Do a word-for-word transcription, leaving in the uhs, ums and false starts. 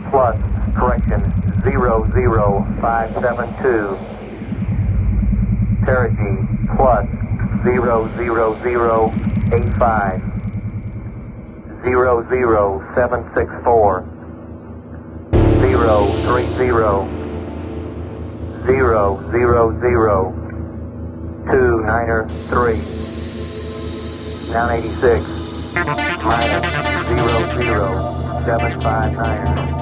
plus, correction, zero zero five seven two. Perigee plus zero zero zero eight five. Zero zero seven six four. Zero three zero. Zero zero zero. Two niner three. Down eighty-six. Minus zero zero seven five niner.